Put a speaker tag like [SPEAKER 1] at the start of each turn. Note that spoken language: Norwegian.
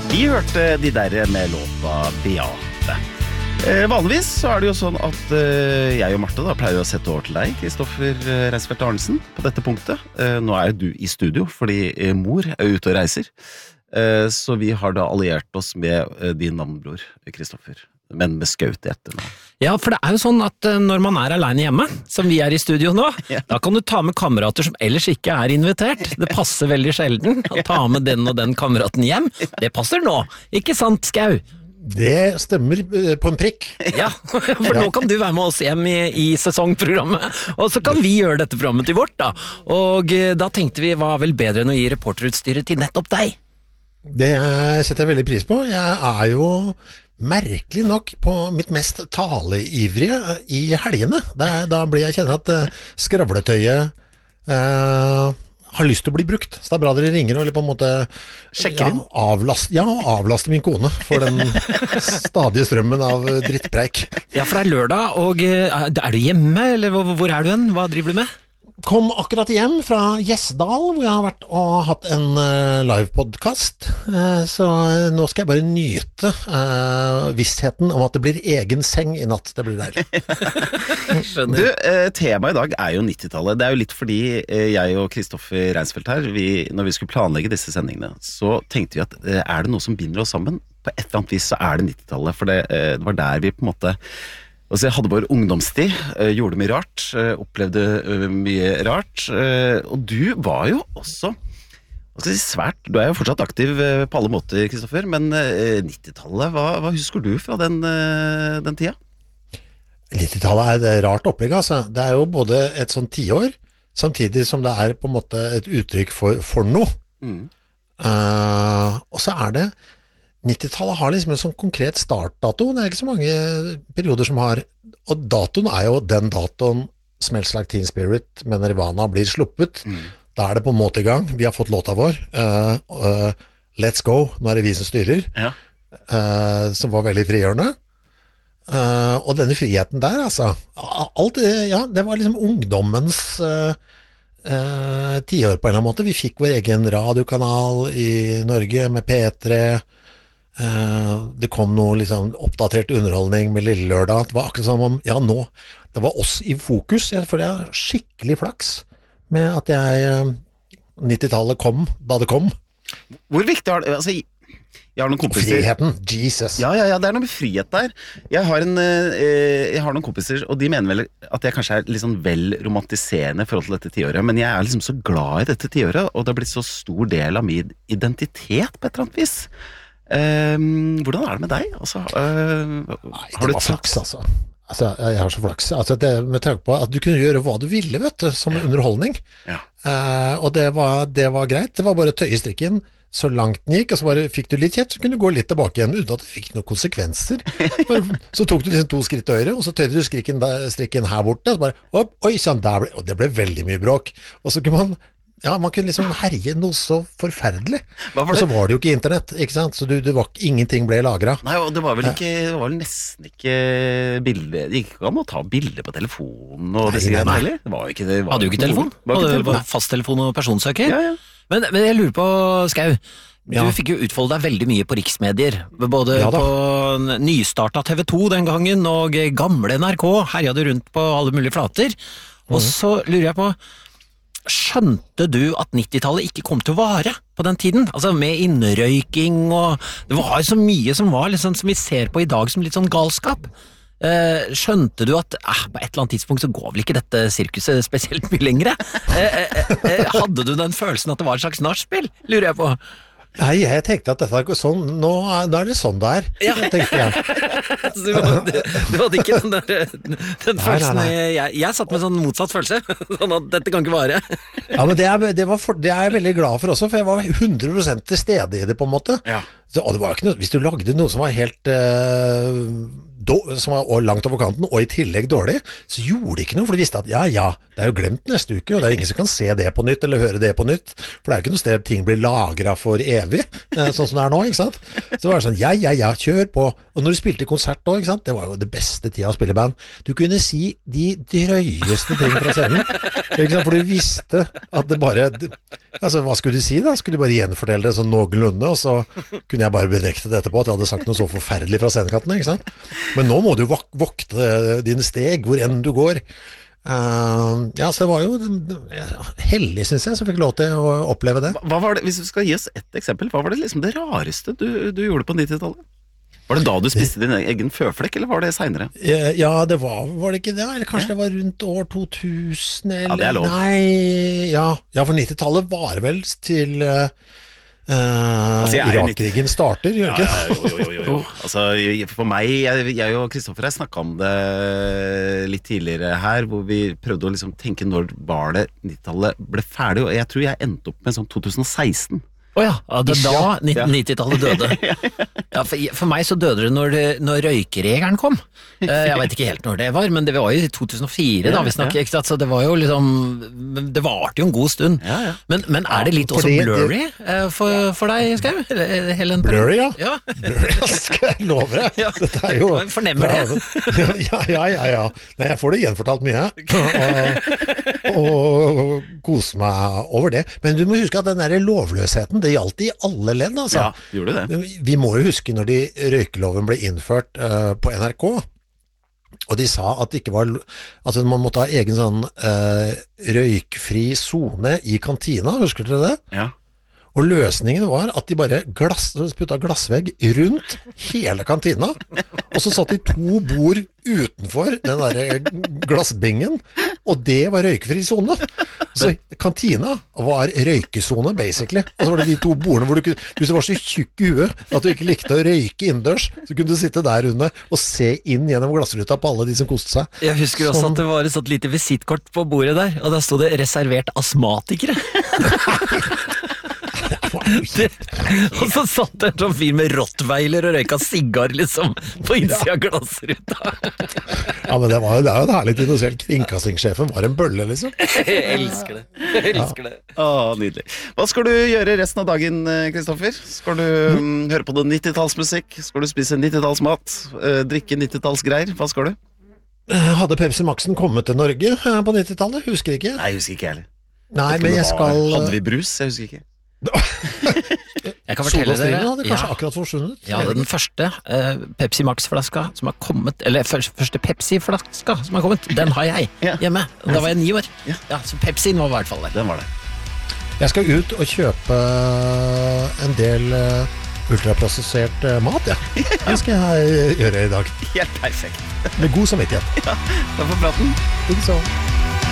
[SPEAKER 1] Vi hørte de der med låta Beate. Vanligvis så det jo sånn at jeg og Marte da pleier å sette over til deg, Kristoffer Reinsfeldt Arnesen, på dette punktet. Nå jo du i studio, fordi mor ute og reiser. Så vi har da alliert oss med din navnbror, Kristoffer, men med Skaut i etternavn.
[SPEAKER 2] Ja, for det jo sånn at når man alene hjemme, som vi i studio nå, da kan du ta med kamerater som ellers ikke invitert. Det passer veldig sjelden å ta med den og den kameraten hjem. Det passer nå, ikke sant, Skau?
[SPEAKER 3] Det stemmer på en prikk.
[SPEAKER 2] Ja, for nå kan du være med oss hjem i sesongprogrammet, og så kan vi gjøre dette programmet til vårt da. Og da tenkte vi, hva vel bedre enn å gi reporterutstyret til nettopp deg?
[SPEAKER 3] Det setter jeg veldig pris på. Jeg jo merkelig nok på mitt mest taleivrige i helgene. Da blir jeg kjenne at skravletøyet har lyst til å bli brukt. Så det bra dere ringer og på en måte avlaste min kone for den stadige strømmen av drittpreik.
[SPEAKER 2] Ja, for det lørdag, og du hjemme, eller hvor du hen? Hva driver du med?
[SPEAKER 3] Kom akkurat hjem fra Gjesdal, hvor jeg har vært og hatt en livepodcast. Så nå skal jeg bare nyte vissheten om at det blir egen seng i natt. Det blir deilig.
[SPEAKER 1] Du, temaet i dag jo 90-tallet. Det jo litt fordi jeg og Kristoffer Reinsfeldt her, når vi skulle planlegge disse sendingene, så tenkte vi at det noe som binder oss sammen? På et eller annet vis så det 90-tallet, for det var der vi på en måte... Altså, jeg hadde bare ungdomstid, gjorde mye rart, opplevde mye rart, og du var jo også svært, du jo fortsatt aktiv på alle måter, Kristoffer, men 90-tallet, hva husker du fra den tida?
[SPEAKER 3] 90-tallet et rart opplegg, altså. Det jo både et sånn 10 år, samtidig som det på en måte et uttrykk for noe. Og så det 90-tallet har liksom en sånn konkret startdato. Det ikke så mange perioder som har, og datoen jo den datoen Smells Like Teen Spirit med Nirvana blir sluppet. Da det på en måte i gang. Vi har fått låta vår. Let's go, nå det vi som styrer. Ja. Som var veldig frigjørende. Og denne friheten der, altså. Alt, det var liksom ungdommens 10 år på en eller annen måte. Vi fikk vår egen radiokanal i Norge med P3. Det kom noe liksom oppdatert underholdning med Lille Lørdag. Det var akkurat som om, nå, det var oss i fokus. For jeg skikkelig flaks med at 90-tallet kom da det kom.
[SPEAKER 1] Hvor viktig det? Altså, jeg har noen kompiser.
[SPEAKER 3] Friheten, Jesus.
[SPEAKER 1] Ja, det noe med frihet der. Jeg har noen kompiser, og de mener vel at jeg kanskje litt sånn vel romantiserende i forhold til dette 10-året, men jeg liksom så glad i dette 10-året, og det har blitt så stor del av min identitet på et eller annet vis. Hvordan det med deg? Altså,
[SPEAKER 3] det var flaks, altså. Jeg har så flaks. Det med tanke på at du kunne gjøre hva du ville, vet du, som underholdning. Ja. Og det var greit. Det var bare å tøye strikken så langt den gikk, og så bare fikk du litt kjett, så kunne du gå litt tilbake igjen, uten at det fikk noen konsekvenser. Så tok du liksom 2 skritt til høyre, og så tøyde du strikken her borte, og så bare, oi, sånn, og det ble veldig mye bråk. Og så kunne man kunne liksom herje noe så forferdelig. Og så var det jo ikke internett, ikke sant? Så ingenting ble lagret.
[SPEAKER 1] Nei, og det var vel nesten ikke bilder. Det gikk ikke an å ta bilder på telefonen og disse greiene heller. Det var jo ikke det.
[SPEAKER 2] Hadde jo ikke telefon. Hadde fasttelefon og personsøker. Ja. Men jeg lurer på, Skau, du fikk jo utfolde deg veldig mye på riksmedier. Både på nystarta TV 2 den gangen, og gamle NRK, herja du rundt på alle mulige flater. Og så lurer jeg på, skjønte du at 90-tallet ikke kom til å vare på den tiden? Altså med innrøyking, og det var så mye som var liksom, som vi ser på i dag som litt sånn galskap. Skjønte du at på et eller annet tidspunkt så går vel ikke dette sirkuset spesielt mye lengre? Hadde du den følelsen at det var et slags nachspiel, lurer jeg på?
[SPEAKER 3] Nei, jeg tenkte at dette ikke sånn. Nå det det sånn det tenkte jeg.
[SPEAKER 2] Du hadde ikke den følelsen. Jeg satt med sånn motsatt følelse, sånn at dette kan ikke vare.
[SPEAKER 3] Ja, men det jeg veldig glad for også, for jeg var 100% til stede i det på en måte. Ja. Så, og det var ikke noe, hvis du lagde noe som var helt som var langt over kanten, og i tillegg dårlig, så gjorde det ikke noe, for de visste at det jo glemt neste uke, og det ingen som kan se det på nytt, eller høre det på nytt, for det ikke noe sted ting blir lagret for evig, sånn som det nå, ikke sant? Så det var sånn, kjør på, og Og når du spilte konsert da, ikke sant? Det var jo det beste tida å spille band. Du kunne si de drøyeste ting fra scenen, ikke sant? For du visste at det bare, altså hva skulle du si da? Skulle du bare gjenfortelle det sånn noenlunde, og så kunne jeg bare benekte det etterpå at jeg hadde sagt noe så forferdelig fra scenekattene, ikke sant? Men nå må du vokte dine steg hvor enn du går. Ja, så det var jo heldig, synes jeg, som fikk lov til å oppleve det.
[SPEAKER 1] Hva var det, hvis du skal gi oss et eksempel, hva var det liksom det rareste du gjorde på 90-tallet? Var det da du spiste din egen føflekk, eller var det senere?
[SPEAKER 3] Ja, det var det ikke det? Eller kanskje det var rundt år 2000, eller?
[SPEAKER 1] Ja, det er lov.
[SPEAKER 3] Nei, ja, for 90-tallet var vel til Irak-krigen starter, gjør det ikke?
[SPEAKER 1] Jo. Altså, for meg, jeg og Kristoffer har snakket om det litt tidligere her, hvor vi prøvde å liksom tenke når var det 90-tallet ble ferdig, og jeg tror jeg endte opp med sånn 2016.
[SPEAKER 2] Det da 90-tallet døde. Ja, for meg så døde det når røykeregelen kom. Jeg vet ikke helt når det var, men det var jo i 2004 da vi snakket, ikke sant? Så det var jo liksom, det varte jo en god stund. Men er det litt også blurry for deg, Skau?
[SPEAKER 3] Blurry, ja. Blurry, skal jeg love deg. Dette er jo...
[SPEAKER 2] Jeg fornemmer det.
[SPEAKER 3] Ja. Nei, jeg får det gjenfortalt mye, og koser meg over det. Men du må huske at den der lovløsheten, det gjaldt i alle ledd, altså.
[SPEAKER 1] Ja, gjorde det.
[SPEAKER 3] Vi må jo huske når røykeloven ble innført på NRK, og de sa at det ikke var, altså man måtte ha egen sånn røykfri zone i kantina, husker dere det?
[SPEAKER 1] Ja.
[SPEAKER 3] Og løsningen var at de bare putta glassvegg rundt hele kantina, og så satt de 2 bord utenfor den der glassbingen, og det var røykfri zone. Så kantina var røykesone, basically. Og så var det de 2 bordene hvor hvis du var så tjukk i huet at du ikke likte å røyke innendørs, så kunne du sitte der under og se inn gjennom glassruta på alle de som koste seg.
[SPEAKER 2] Jeg husker også at det var et sånt lite visittkort på bordet der, og der stod det 'reservert astmatikere'. Og så satt det en sånn fyr med rottweiler og røyka sigar liksom på innsida av glassruta.
[SPEAKER 3] Ja, men det er jo et herlig innosielt. Kringkastingssjefen var en bølle, liksom.
[SPEAKER 2] Jeg elsker det.
[SPEAKER 1] Nydelig. Hva skal du gjøre resten av dagen, Kristoffer? Skal du høre på noe 90-tallsmusikk? Skal du spise 90-tallsmat? Drikke 90-tallsgreier? Hva skal du?
[SPEAKER 3] Hadde Pepsi Maxen kommet til Norge på 90-tallet? Husker ikke.
[SPEAKER 1] Nei, jeg husker ikke heller.
[SPEAKER 3] Nei, men jeg skal...
[SPEAKER 1] Hadde vi brus? Jeg husker ikke.
[SPEAKER 2] Jeg kan fortelle dere
[SPEAKER 3] hadde kanskje akkurat forsvunnet.
[SPEAKER 2] Ja, det er den første Pepsi Max-flaska som har kommet, eller første Pepsi-flaska som har kommet, den har jeg hjemme. Da var jeg 9 år. Ja, så Pepsien var i hvert fall der.
[SPEAKER 1] Den var det.
[SPEAKER 3] Jeg skal ut og kjøpe en del ultraprosessert mat, ja. Det skal jeg gjøre i dag.
[SPEAKER 1] Helt perfekt.
[SPEAKER 3] Med god samvittighet.
[SPEAKER 1] Ja, takk for praten.
[SPEAKER 3] Ikke så.